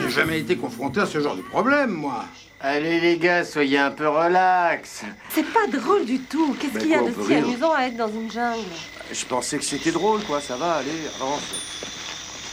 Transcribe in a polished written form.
J'ai jamais été confronté à ce genre de problème, moi. Allez les gars, soyez un peu relax. C'est pas drôle du tout. Qu'est-ce qu'il y a quoi, de on peut si rire. amusant à être dans une jungle? Je pensais que c'était drôle, quoi. Ça va, allez, avance.